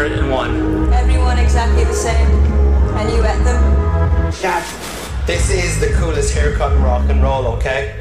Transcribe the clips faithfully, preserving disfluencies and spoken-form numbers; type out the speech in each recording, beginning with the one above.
in one. Everyone exactly the same. And you at them? Dad, this is the coolest haircut in rock and roll, okay?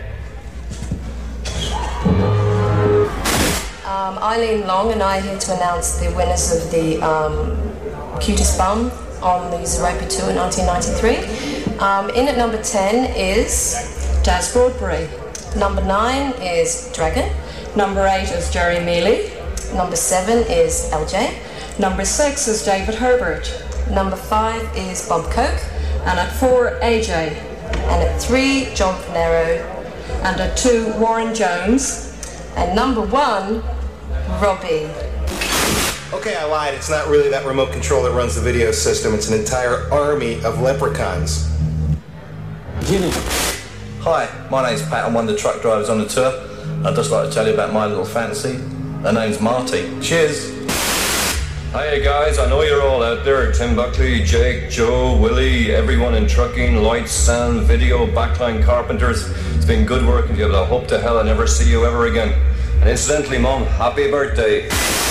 Um, Eileen Long and I are here to announce the winners of the um, Cutest Bum on the Zeropa Tour in nineteen ninety-three. Um, in at number ten is Jazz Broadbury. Number nine is Dragon. Number eight is Jerry Mealy. Number seven is L J. Number six is David Herbert. Number five is Bob Coke. And at four, A J. And at three, John Panero. And at two, Warren Jones. And number one, Robbie. Okay, I lied. It's not really that remote control that runs the video system. It's an entire army of leprechauns. Jimmy. Hi, my name's Pat. I'm one of the truck drivers on the tour. I'd just like to tell you about my little fantasy. Her name's Marty. Cheers. Hiya guys, I know you're all out there. Tim Buckley, Jake, Joe, Willie, everyone in trucking, lights, sound, video, backline carpenters. It's been good working together. I hope to hell I never see you ever again. And incidentally, Mom, happy birthday.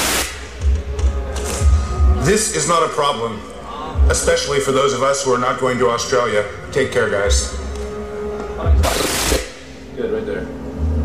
This is not a problem, especially for those of us who are not going to Australia. Take care, guys. Good, right there.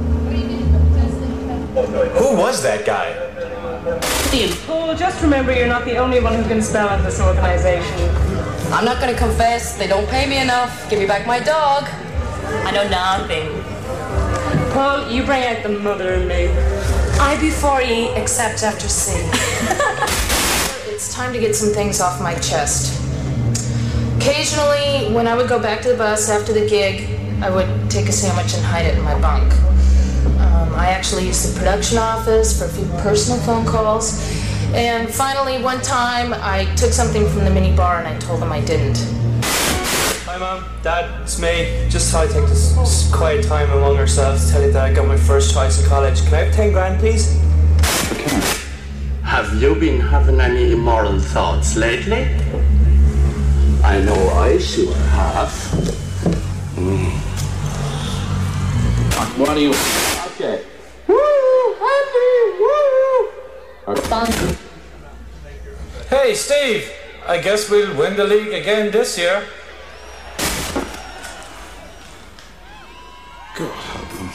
Who was that guy? Oh, just remember you're not the only one who can spell in this organization. I'm not gonna confess, they don't pay me enough. Give me back my dog. I know nothing. Paul, you bring out the mother in me. I before E, except after C. It's time to get some things off my chest. Occasionally, when I would go back to the bus after the gig, I would take a sandwich and hide it in my bunk. Um, I actually used the production office for a few personal phone calls. And finally, one time, I took something from the mini bar and I told them I didn't. Hi Mom, Dad, it's me. Just thought I'd take this, this quiet time among ourselves to tell you that I got my first choice in college. Can I have ten grand, please? Okay. Have you been having any immoral thoughts lately? I know I sure have. Mm. What are you... Okay. Woo! Happy! Woo! Hey, Steve! I guess we'll win the league again this year. God help them.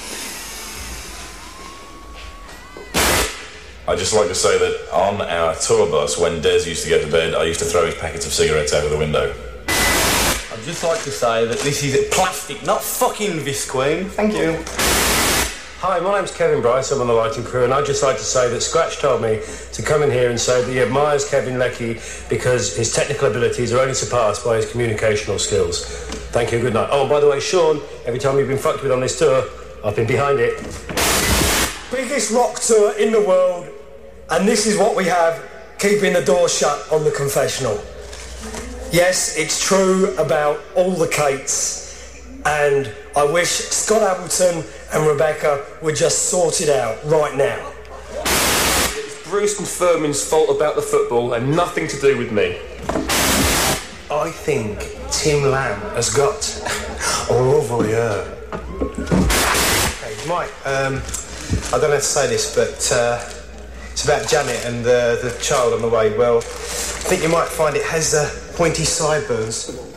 I'd just like to say that on our tour bus, when Des used to go to bed, I used to throw his packets of cigarettes out of the window. I'd just like to say that this is plastic, not fucking visqueen. Thank you. Hi, my name's Kevin Bryce, I'm on the lighting crew, and I'd just like to say that Scratch told me to come in here and say that he admires Kevin Leckie because his technical abilities are only surpassed by his communicational skills. Thank you, good night. Oh, and by the way, Sean, every time you've been fucked with on this tour, I've been behind it. Biggest rock tour in the world, and this is what we have, keeping the door shut on the confessional. Yes, it's true about all the Kates, and I wish Scott Appleton and Rebecca would just sort it out right now. It's Bruce and Furman's fault about the football and nothing to do with me. I think Tim Lamb has got a lovely hair. Hey, Mike, um, I don't have to say this, but uh, it's about Janet and uh, the child on the way. Well, I think you might find it has uh, pointy sideburns.